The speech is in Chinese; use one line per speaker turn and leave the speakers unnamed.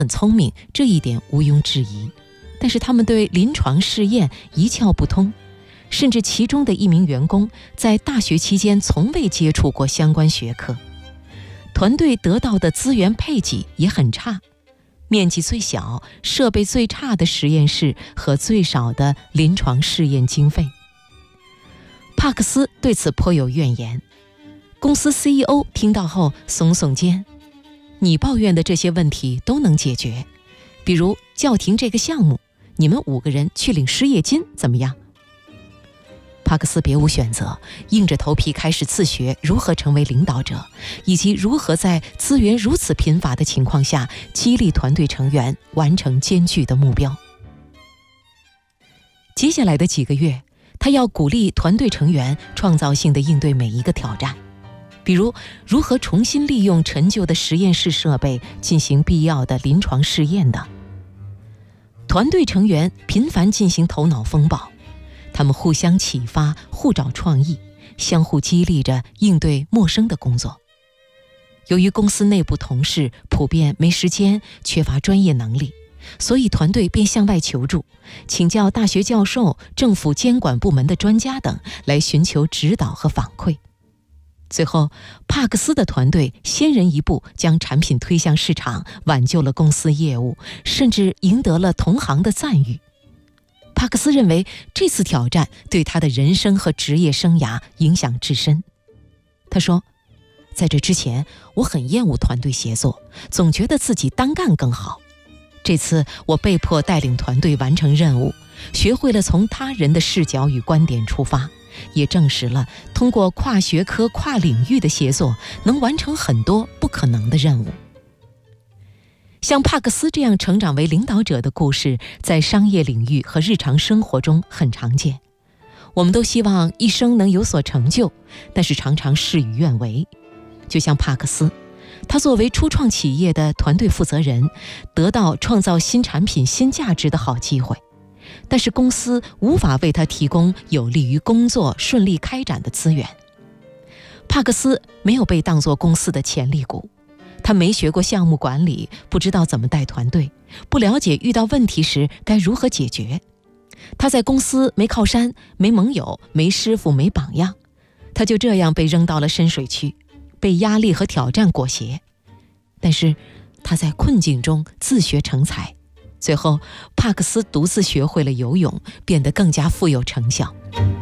很聪明，这一点毋庸置疑，但是他们对临床试验一窍不通，甚至其中的一名员工在大学期间从未接触过相关学科。团队得到的资源配给也很差，面积最小、设备最差的实验室和最少的临床试验经费。帕克斯对此颇有怨言。公司 CEO 听到后耸耸肩：“你抱怨的这些问题都能解决，比如叫停这个项目，你们5个人去领失业金，怎么样？”帕克斯别无选择，硬着头皮开始自学如何成为领导者，以及如何在资源如此贫乏的情况下激励团队成员完成艰巨的目标。接下来的几个月，他要鼓励团队成员创造性地应对每一个挑战，比如如何重新利用陈旧的实验室设备进行必要的临床试验等。团队成员频繁进行头脑风暴，他们互相启发，互找创意，相互激励着应对陌生的工作。由于公司内部同事普遍没时间，缺乏专业能力，所以团队便向外求助，请教大学教授、政府监管部门的专家等，来寻求指导和反馈。最后，帕克斯的团队先人一步将产品推向市场，挽救了公司业务，甚至赢得了同行的赞誉。帕克斯认为这次挑战对他的人生和职业生涯影响至深。他说：“在这之前，我很厌恶团队协作，总觉得自己单干更好。这次我被迫带领团队完成任务，学会了从他人的视角与观点出发，也证实了通过跨学科、跨领域的协作，能完成很多不可能的任务。”像帕克斯这样成长为领导者的故事，在商业领域和日常生活中很常见。我们都希望一生能有所成就，但是常常事与愿违。就像帕克斯，他作为初创企业的团队负责人，得到创造新产品、新价值的好机会，但是公司无法为他提供有利于工作顺利开展的资源。帕克斯没有被当作公司的潜力股，他没学过项目管理，不知道怎么带团队，不了解遇到问题时该如何解决。他在公司没靠山，没盟友，没师傅，没榜样，他就这样被扔到了深水区，被压力和挑战裹挟。但是他在困境中自学成才，最后帕克斯独自学会了游泳，变得更加富有成效。